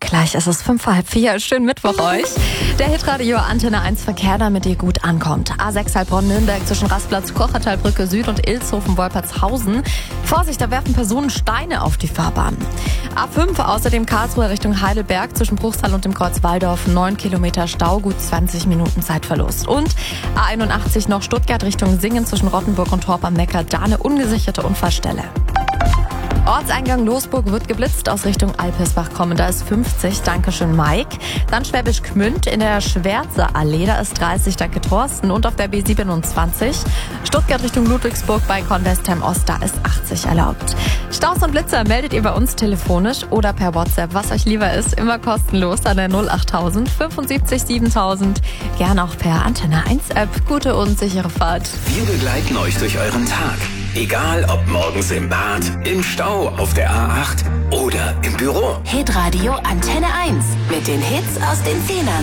Gleich ist es 3:55. Schönen Mittwoch euch. Der Hitradio Antenne 1 Verkehr, damit ihr gut ankommt. A6 Heilbronn-Nürnberg zwischen Rastplatz, Kochertalbrücke Süd und Ilshofen-Wolpertshausen. Vorsicht, da werfen Personen Steine auf die Fahrbahn. A5 außerdem Karlsruhe Richtung Heidelberg zwischen Bruchsal und dem Kreuz Walldorf. 9 Kilometer Stau, gut 20 Minuten Zeitverlust. Und A81 noch Stuttgart Richtung Singen zwischen Rottenburg und Torp am Neckar. Da eine ungesicherte Unfallstelle. Ortseingang Losburg wird geblitzt aus Richtung Alpesbach kommen. Da ist 50, dankeschön Mike. Dann Schwäbisch Gmünd in der Schwärzer Allee, da ist 30, danke Thorsten. Und auf der B27 Stuttgart Richtung Ludwigsburg bei Convestheim Ost, da ist 80 erlaubt. Staus und Blitzer meldet ihr bei uns telefonisch oder per WhatsApp, was euch lieber ist, immer kostenlos an der 08000 75 7000. Gern auch per Antenne 1 App. Gute und sichere Fahrt. Wir begleiten euch durch euren Tag. Egal ob morgens im Bad, im Stau, auf der A8 oder im Büro. Hitradio Antenne 1 mit den Hits aus den 10ern.